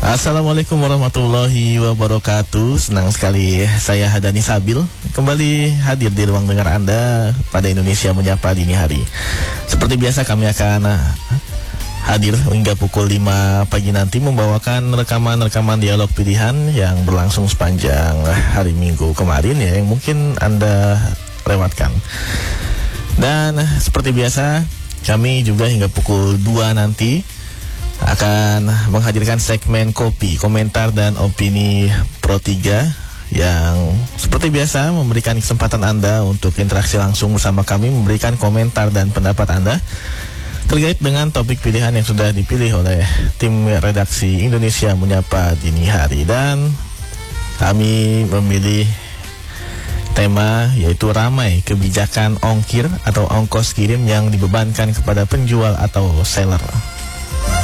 Assalamualaikum warahmatullahi wabarakatuh. Senang sekali saya Hadani Sabil kembali hadir di ruang dengar Anda pada Indonesia Menyapa Dini Hari. Seperti biasa kami akan hadir hingga pukul 5 pagi nanti membawakan rekaman-rekaman dialog pilihan yang berlangsung sepanjang hari Minggu kemarin ya, yang mungkin Anda lewatkan. Dan seperti biasa kami juga hingga pukul 2 nanti akan menghadirkan segmen kopi, komentar dan opini Pro 3 yang seperti biasa memberikan kesempatan Anda untuk interaksi langsung bersama kami, memberikan komentar dan pendapat Anda terkait dengan topik pilihan yang sudah dipilih oleh tim redaksi Indonesia Menyapa Dini Hari. Dan kami memilih tema yaitu ramai kebijakan ongkir atau ongkos kirim yang dibebankan kepada penjual atau seller.